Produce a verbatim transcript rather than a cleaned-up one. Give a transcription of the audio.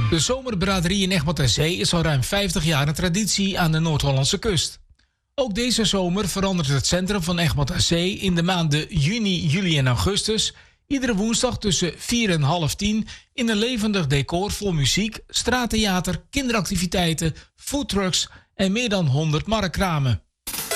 De zomerbraderie in Egmond aan Zee is al ruim vijftig jaar een traditie aan de Noord-Hollandse kust. Ook deze zomer verandert het centrum van Egmond aan Zee in de maanden juni, juli en augustus iedere woensdag tussen vier en half tien in een levendig decor vol muziek, straattheater, kinderactiviteiten, foodtrucks en meer dan honderd marktkramen.